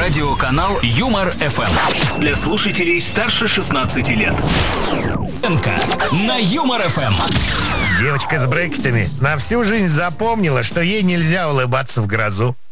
Радиоканал Юмор ФМ. Для слушателей старше 16 лет. На Юмор ФМ. Девочка с брекетами на всю жизнь запомнила, что ей нельзя улыбаться в грозу.